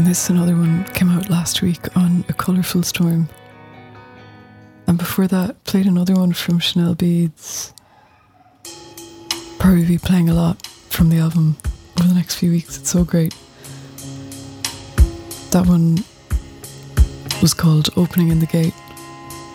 And this another one came out last week on A Colourful Storm. And before that, played another one from Chanel Beads. Probably be playing a lot from the album over the next few weeks. It's so great. That one was called Opening in the Gate.